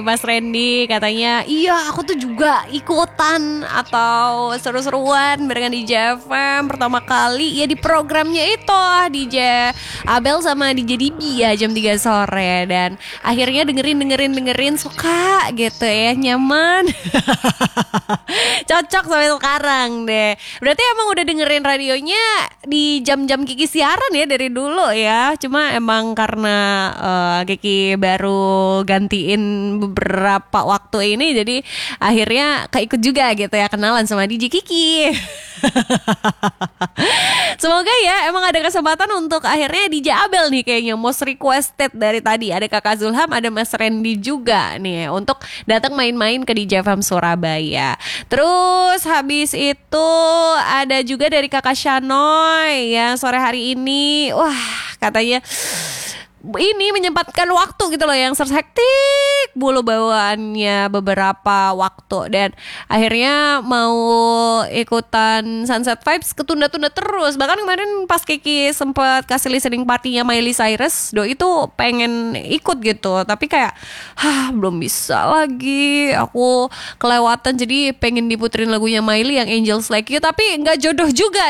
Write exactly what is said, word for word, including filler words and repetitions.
Mas Randy katanya, iya aku tuh juga ikutan atau seru-seruan barengan D J F M pertama kali ya di programnya itu D J Abel sama D J Dibi ya jam tiga sore dan akhirnya dengerin dengerin dengerin suka gitu ya, nyaman. Cocok sampai sekarang deh. Berarti emang udah dengerin radionya di jam-jam Kiki siaran ya dari dulu ya. Cuma emang karena uh, Kiki baru gantiin beberapa waktu ini, jadi akhirnya keikut juga gitu ya, kenalan sama D J Kiki. Semoga ya emang ada kesempatan untuk akhirnya D J Abel nih kayaknya most requested dari tadi. Ada Kakak Zulham, ada Mas Randy juga nih untuk datang main-main ke D J F M Surabaya. Terus habis itu ada juga dari Kakak Shanoy yang sore hari ini, wah katanya ini menyempatkan waktu gitu loh yang hektik bulu bawaannya beberapa waktu dan akhirnya mau ikutan Sunset Vibes ketunda-tunda terus. Bahkan kemarin pas Kiki sempet kasih listening partinya Miley Cyrus, Doi itu pengen ikut gitu tapi kayak hah belum bisa lagi, aku kelewatan, jadi pengen diputerin lagunya Miley yang Angels Like You tapi nggak jodoh juga